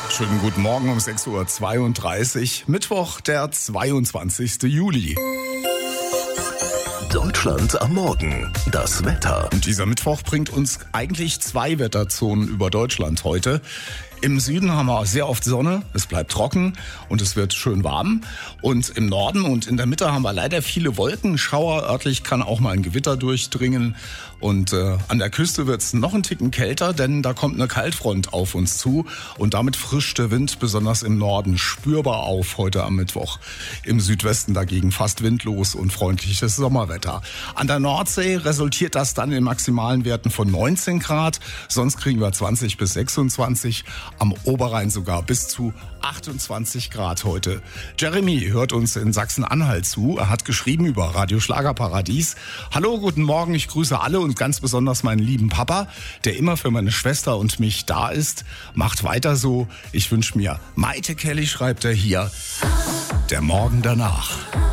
Schönen guten Morgen um 6.32 Uhr. Mittwoch, der 22. Juli. Deutschland am Morgen. Das Wetter. Und dieser Mittwoch bringt uns eigentlich zwei Wetterzonen über Deutschland heute. Im Süden haben wir sehr oft Sonne, es bleibt trocken und es wird schön warm. Und im Norden und in der Mitte haben wir leider viele Wolkenschauer. Örtlich kann auch mal ein Gewitter durchdringen. Und an der Küste wird es noch einen Ticken kälter, denn da kommt eine Kaltfront auf uns zu. Und damit frischt der Wind besonders im Norden spürbar auf heute am Mittwoch. Im Südwesten dagegen fast windlos und freundliches Sommerwetter. An der Nordsee resultiert das dann in maximalen Werten von 19 Grad. Sonst kriegen wir 20 bis 26. Am Oberrhein sogar bis zu 28 Grad heute. Jeremy hört uns in Sachsen-Anhalt zu. Er hat geschrieben über Radio Schlagerparadies. Hallo, guten Morgen, ich grüße alle und ganz besonders meinen lieben Papa, der immer für meine Schwester und mich da ist. Macht weiter so. Ich wünsche mir Maite Kelly, schreibt er hier, der Morgen danach.